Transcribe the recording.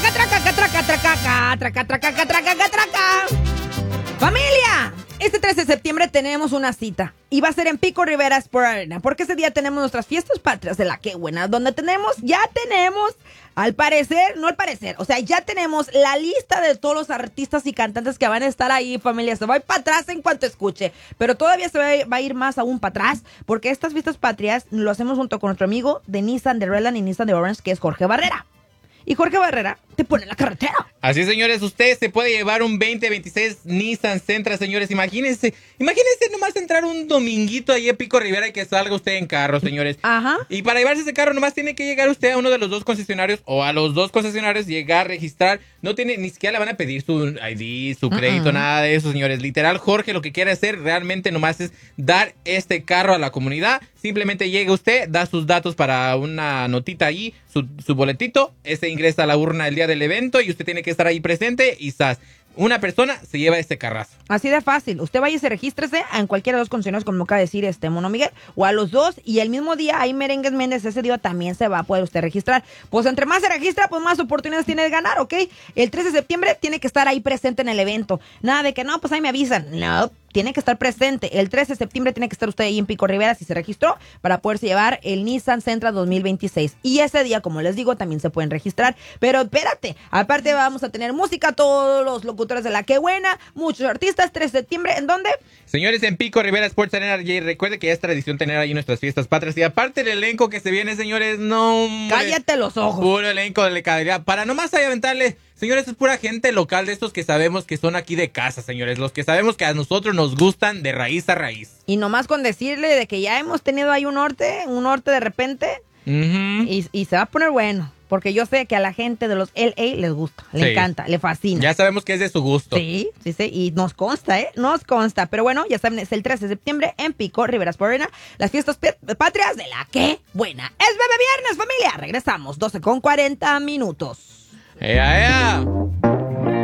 Familia, este 13 de septiembre tenemos una cita y va a ser en Pico Rivera Sport Arena, porque ese día tenemos nuestras fiestas patrias de la Qué Buena, donde ya tenemos, ya tenemos la lista de todos los artistas y cantantes que van a estar ahí, familia. Se va a ir para atrás en cuanto escuche, pero todavía va a ir más aún para atrás, porque estas fiestas patrias lo hacemos junto con nuestro amigo de Nissan de Redland y Nissan de Orange, que es Jorge Barrera. Y Jorge Barrera te pone en la carretera. Así es, señores, usted se puede llevar un 2026 Nissan Sentra, señores. Imagínense nomás entrar un dominguito ahí en Pico Rivera y que salga usted en carro, señores. Ajá. Y para llevarse ese carro nomás tiene que llegar usted a uno de los dos concesionarios o a los dos concesionarios, llegar, registrar. No tiene, ni siquiera le van a pedir su ID, su crédito, nada de eso, señores. Literal, Jorge lo que quiere hacer realmente nomás es dar este carro a la comunidad. Simplemente llega usted, da sus datos para una notita ahí, su boletito, ingresa a la urna el día del evento y usted tiene que estar ahí presente y ¡zas! Una persona se lleva este carrazo. Así de fácil. Usted vaya y se regístrese en cualquiera de los concesionarios, como acaba de decir Mono Miguel, o a los dos, y el mismo día hay Merengues Méndez, ese día también se va a poder usted registrar. Pues entre más se registra, pues más oportunidades tiene de ganar, ¿ok? El 13 de septiembre tiene que estar ahí presente en el evento. Nada de que no, pues ahí me avisan. No, tiene que estar presente. El 13 de septiembre tiene que estar usted ahí en Pico Rivera si se registró para poderse llevar el Nissan Sentra 2026. Y ese día, como les digo, también se pueden registrar. Pero espérate, aparte vamos a tener música, todos los locutores de la Qué Buena, muchos artistas. 3 de septiembre, ¿en dónde? Señores, en Pico Rivera Sports Arena. Y recuerde que ya es tradición tener ahí nuestras fiestas patrias. Y aparte el elenco que se viene, señores, no... Cállate los ojos. Puro elenco de calidad. Para nomás ahí aventarle... Señores, es pura gente local de estos que sabemos que son aquí de casa, señores. Los que sabemos que a nosotros nos gustan de raíz a raíz. Y nomás con decirle de que ya hemos tenido ahí un norte de repente. Y se va a poner bueno. Porque yo sé que a la gente de los LA les gusta, le encanta, le fascina. Ya sabemos que es de su gusto. Sí. Y nos consta, nos consta. Pero bueno, ya saben, es el 13 de septiembre en Pico Rivera Sport Arena. Las fiestas patrias de la Qué Buena. Es Bebé Viernes, familia. Regresamos, 12:40. ¡Ea!